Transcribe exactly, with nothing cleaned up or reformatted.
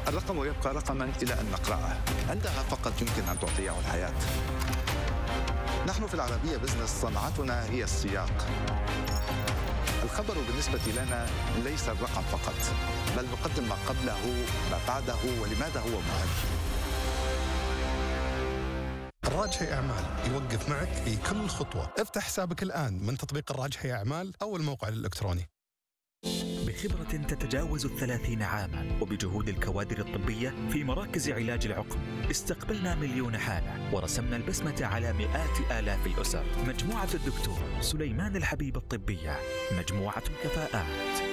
الرقم يبقى رقما إلى أن نقرأه، عندها فقط يمكن أن تعطيه الحياة. نحن في العربية بزنس صنعتنا هي السياق. الخبر بالنسبة لنا ليس الرقم فقط، بل نقدم ما قبله، ما بعده، ولماذا هو مهم. الراجحي أعمال يوقف معك في كل خطوة. افتح حسابك الآن من تطبيق الراجحي أعمال أو الموقع الإلكتروني. بخبرة تتجاوز الثلاثين عاما وبجهود الكوادر الطبية في مراكز علاج العقم، استقبلنا مليون حالة ورسمنا البسمة على مئات آلاف الأسر. مجموعة الدكتور سليمان الحبيب الطبية، مجموعة كفاءات.